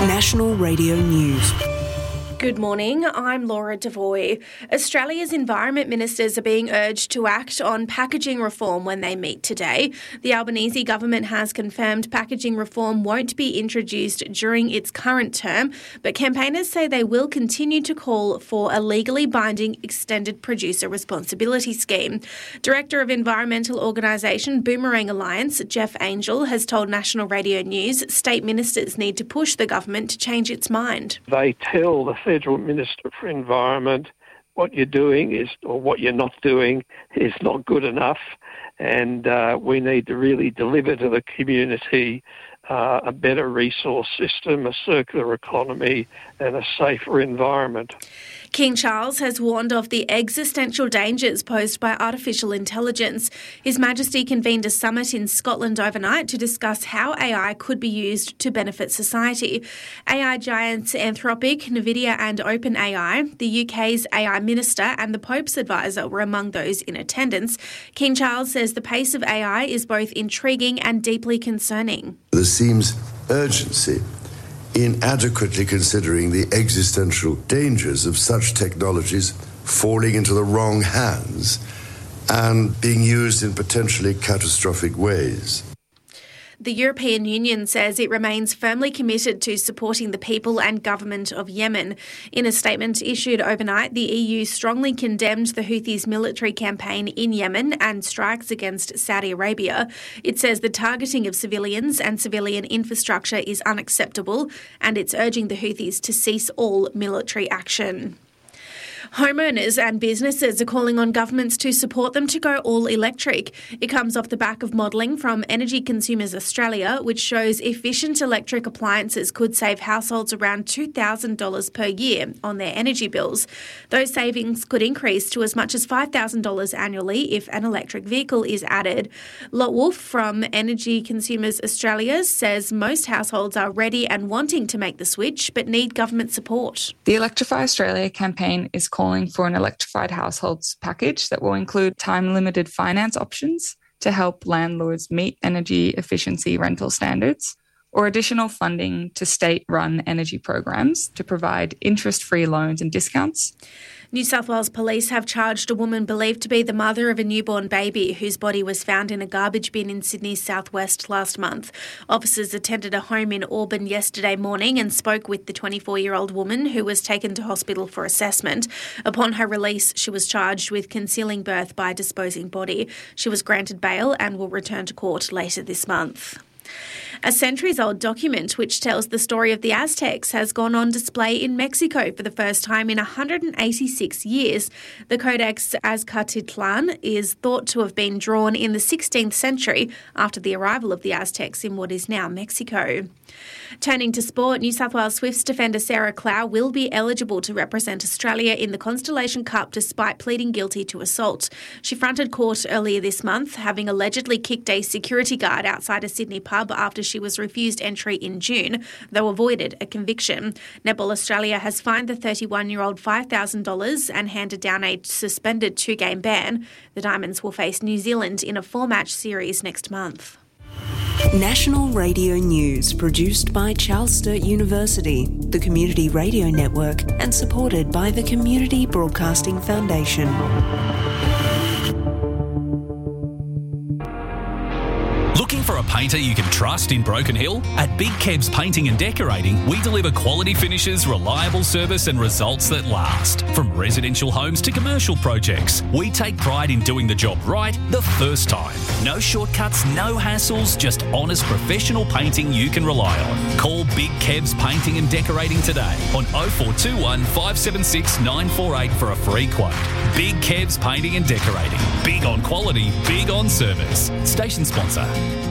National Radio News. Good morning, I'm Laura Devoy. Australia's environment ministers are being urged to act on packaging reform when they meet today. The Albanese government has confirmed packaging reform won't be introduced during its current term, but campaigners say they will continue to call for a legally binding extended producer responsibility scheme. Director of environmental organisation Boomerang Alliance, Jeff Angel, has told National Radio News state ministers need to push the government to change its mind. They tell the Federal Minister for Environment what you're doing is, or what you're not doing is not good enough, and we need to really deliver to the community a better resource system, a circular economy and a safer environment. King Charles has warned of the existential dangers posed by artificial intelligence. His Majesty convened a summit in Scotland overnight to discuss how AI could be used to benefit society. AI giants Anthropic, Nvidia and OpenAI, the UK's AI Minister and the Pope's advisor were among those in attendance. King Charles says the pace of AI is both intriguing and deeply concerning. There seems urgency in adequately considering the existential dangers of such technologies falling into the wrong hands and being used in potentially catastrophic ways. The European Union says it remains firmly committed to supporting the people and government of Yemen. In a statement issued overnight, the EU strongly condemned the Houthis' military campaign in Yemen and strikes against Saudi Arabia. It says the targeting of civilians and civilian infrastructure is unacceptable, and it's urging the Houthis to cease all military action. Homeowners and businesses are calling on governments to support them to go all electric. It comes off the back of modelling from Energy Consumers Australia, which shows efficient electric appliances could save households around $2,000 per year on their energy bills. Those savings could increase to as much as $5,000 annually if an electric vehicle is added. Lot Wolf from Energy Consumers Australia says most households are ready and wanting to make the switch, but need government support. The Electrify Australia campaign is calling for an electrified households package that will include time-limited finance options to help landlords meet energy efficiency rental standards, or additional funding to state-run energy programs to provide interest-free loans and discounts. New South Wales Police have charged a woman believed to be the mother of a newborn baby whose body was found in a garbage bin in Sydney's southwest last month. Officers attended a home in Auburn yesterday morning and spoke with the 24-year-old woman who was taken to hospital for assessment. Upon her release, she was charged with concealing birth by disposing body. She was granted bail and will return to court later this month. A centuries-old document which tells the story of the Aztecs has gone on display in Mexico for the first time in 186 years. The Codex Azcatitlan is thought to have been drawn in the 16th century after the arrival of the Aztecs in what is now Mexico. Turning to sport, New South Wales Swifts defender Sarah Clow will be eligible to represent Australia in the Constellation Cup despite pleading guilty to assault. She fronted court earlier this month, having allegedly kicked a security guard outside a Sydney pub after she was refused entry in June, though avoided a conviction. Netball Australia has fined the 31-year-old $5,000 and handed down a suspended 2-game ban. The Diamonds will face New Zealand in a 4-match series next month. National Radio News, produced by Charles Sturt University, the Community Radio Network, and supported by the Community Broadcasting Foundation. Looking for a painter you can trust in Broken Hill? At Big Kebs Painting and Decorating, we deliver quality finishes, reliable service and results that last. From residential homes to commercial projects, we take pride in doing the job right the first time. No shortcuts, no hassles, just honest professional painting you can rely on. Call Big Kebs Painting and Decorating today on 0421 576 948 for a free quote. Big Kebs Painting and Decorating. Big on quality, big on service. Station sponsor.